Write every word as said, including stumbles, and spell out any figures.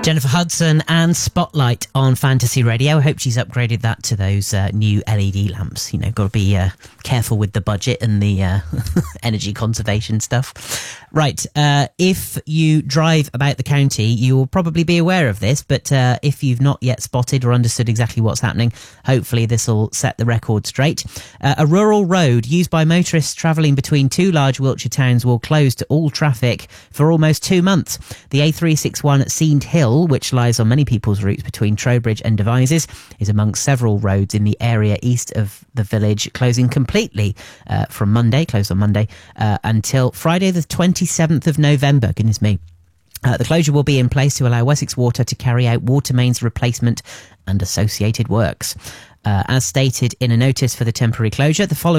Jennifer Hudson and Spotlight on Fantasy Radio. I hope she's upgraded that to those uh, new L E D lamps. You know, got to be uh, careful with the budget and the uh, energy conservation stuff. Right, uh, if you drive about the county, you will probably be aware of this, but uh, if you've not yet spotted or understood exactly what's happening, hopefully this will set the record straight. Uh, a rural road used by motorists travelling between two large Wiltshire towns will close to all traffic for almost two months. The A three sixty-one at Seend Hill, which lies on many people's routes between Trowbridge and Devizes, is amongst several roads in the area east of the village, closing completely uh, from Monday, closed on Monday, uh, until Friday the twenty-seventh of November. Goodness me. Uh, the closure will be in place to allow Wessex Water to carry out water mains replacement and associated works. Uh, as stated in a notice for the temporary closure, the following